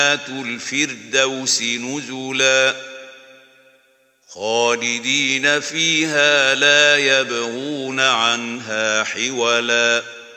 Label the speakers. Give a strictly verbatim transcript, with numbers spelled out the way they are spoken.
Speaker 1: الفردوس نزلا خالدين فيها لا يبغون عنها حولا